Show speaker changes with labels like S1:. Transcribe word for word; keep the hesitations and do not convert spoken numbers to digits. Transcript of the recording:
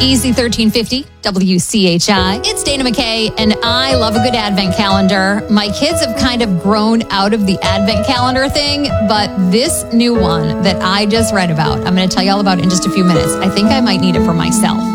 S1: Easy thirteen fifty, W C H I. It's Dana McKay, and I love a good advent calendar. My kids have kind of grown out of the advent calendar thing, but this new one that I just read about, I'm going to tell you all about in just a few minutes. I think I might need it for myself.